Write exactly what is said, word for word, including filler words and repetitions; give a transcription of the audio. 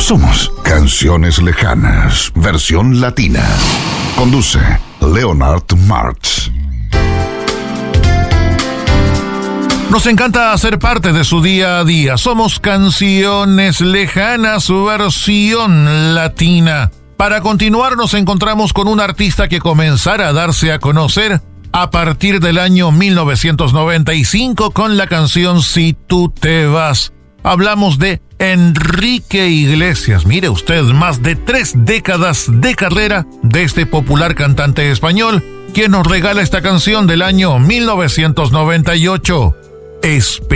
Somos Canciones Lejanas, versión latina. Conduce Leonard Martz. Nos encanta hacer parte de su día a día. Somos Canciones Lejanas, versión latina. Para continuar, nos encontramos con un artista que comenzara a darse a conocer a partir del año mil novecientos noventa y cinco con la canción Si tú te vas. Hablamos de Enrique Iglesias. Mire usted, más de tres décadas de carrera de este popular cantante español, quien nos regala esta canción del año mil novecientos noventa y ocho. Espera.